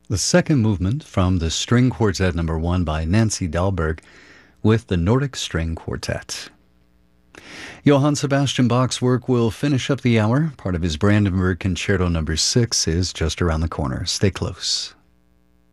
The second movement from the String Quartet No. 1 by Nancy Dahlberg with the Nordic String Quartet. Johann Sebastian Bach's work will finish up the hour. Part of his Brandenburg Concerto No. 6 is just around the corner. Stay close.